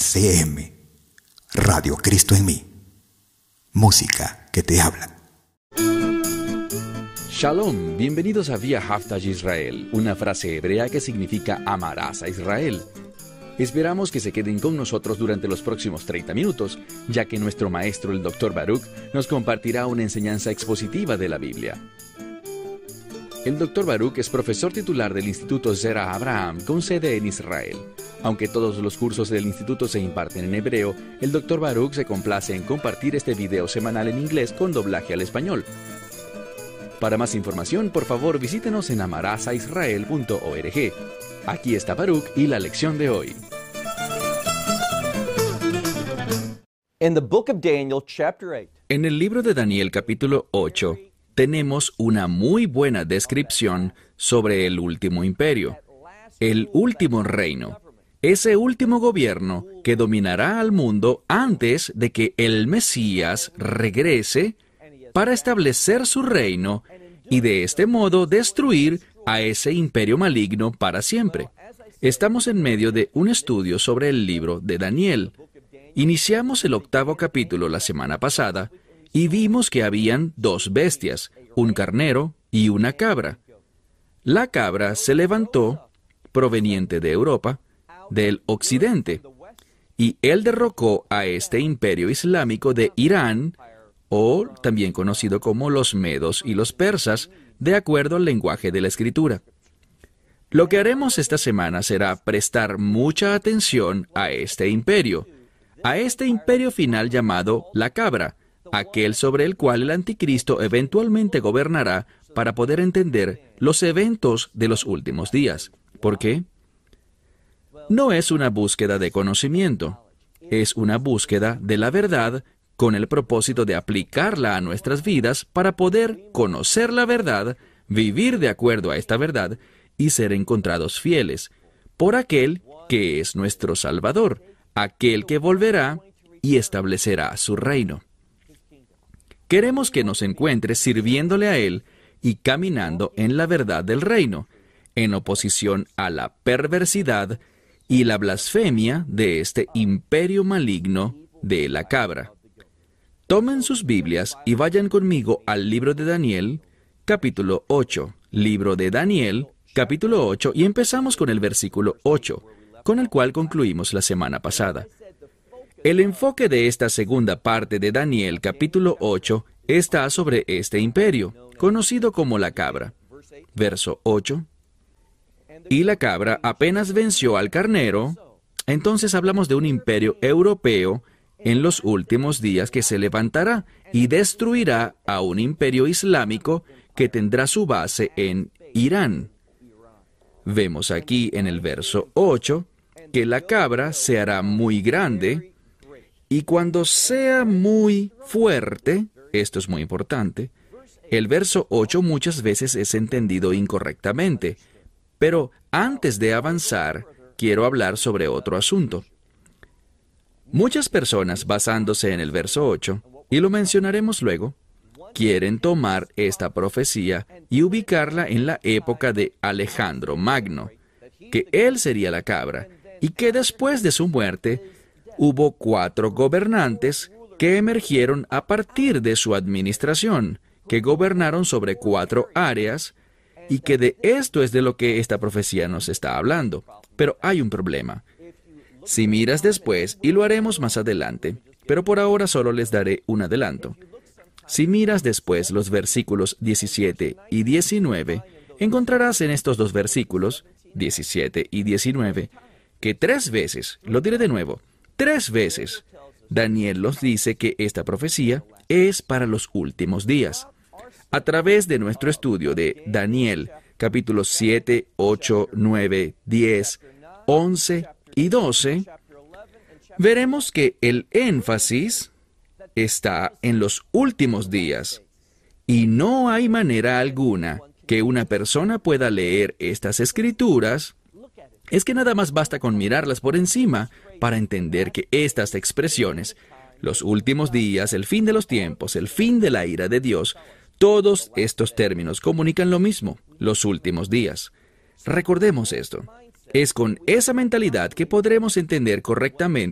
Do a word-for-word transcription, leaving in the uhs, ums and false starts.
C M, Radio Cristo en mí. Música que te habla. Shalom, bienvenidos a Vía Haftaj Israel, una frase hebrea que significa amarás a Israel. Esperamos que se queden con nosotros durante los próximos treinta minutos, ya que nuestro maestro, el doctor Baruch, nos compartirá una enseñanza expositiva de la Biblia. El doctor Baruch es profesor titular del Instituto Zera Abraham, con sede en Israel. Aunque todos los cursos del instituto se imparten en hebreo, el doctor Baruch se complace en compartir este video semanal en inglés con doblaje al español. Para más información, por favor, visítenos en amarasaisrael punto org. Aquí está Baruch y la lección de hoy. In the book of Daniel, chapter eight. En el libro de Daniel, capítulo ocho, tenemos una muy buena descripción sobre el último imperio, el último reino, ese último gobierno que dominará al mundo antes de que el Mesías regrese para establecer su reino y de este modo destruir a ese imperio maligno para siempre. Estamos en medio de un estudio sobre el libro de Daniel. Iniciamos el octavo capítulo la semana pasada y vimos que habían dos bestias, un carnero y una cabra. La cabra se levantó, proveniente de Europa, del occidente, y él derrocó a este imperio islámico de Irán, o también conocido como los medos y los persas, de acuerdo al lenguaje de la Escritura. Lo que haremos esta semana será prestar mucha atención a este imperio, a este imperio final llamado la cabra, aquel sobre el cual el anticristo eventualmente gobernará para poder entender los eventos de los últimos días. ¿Por qué? No es una búsqueda de conocimiento, es una búsqueda de la verdad con el propósito de aplicarla a nuestras vidas para poder conocer la verdad, vivir de acuerdo a esta verdad y ser encontrados fieles por aquel que es nuestro Salvador, aquel que volverá y establecerá su reino. Queremos que nos encuentres sirviéndole a Él y caminando en la verdad del reino, en oposición a la perversidad y la blasfemia de este imperio maligno de la cabra. Tomen sus Biblias y vayan conmigo al libro de Daniel, capítulo ocho. Libro de Daniel, capítulo ocho, y empezamos con el versículo ocho, con el cual concluimos la semana pasada. El enfoque de esta segunda parte de Daniel, capítulo ocho, está sobre este imperio, conocido como la cabra. Verso ocho. Y la cabra apenas venció al carnero, entonces hablamos de un imperio europeo en los últimos días que se levantará y destruirá a un imperio islámico que tendrá su base en Irán. Vemos aquí en el verso ocho que la cabra se hará muy grande, y cuando sea muy fuerte, esto es muy importante, el verso ocho muchas veces es entendido incorrectamente, pero antes de avanzar, quiero hablar sobre otro asunto. Muchas personas, basándose en el verso ocho, y lo mencionaremos luego, quieren tomar esta profecía y ubicarla en la época de Alejandro Magno, que él sería la cabra, y que después de su muerte hubo cuatro gobernantes que emergieron a partir de su administración, que gobernaron sobre cuatro áreas, y que de esto es de lo que esta profecía nos está hablando. Pero hay un problema. Si miras después, y lo haremos más adelante, pero por ahora solo les daré un adelanto. Si miras después los versículos diecisiete y diecinueve, encontrarás en estos dos versículos, diecisiete y diecinueve, que tres veces, lo diré de nuevo, tres veces, Daniel nos dice que esta profecía es para los últimos días. A través de nuestro estudio de Daniel, capítulos siete, ocho, nueve, diez, once y doce, veremos que el énfasis está en los últimos días, y no hay manera alguna que una persona pueda leer estas escrituras. Es que nada más basta con mirarlas por encima para entender que estas expresiones, los últimos días, el fin de los tiempos, el fin de la ira de Dios, todos estos términos comunican lo mismo, los últimos días. Recordemos esto. Es con esa mentalidad que podremos entender correctamente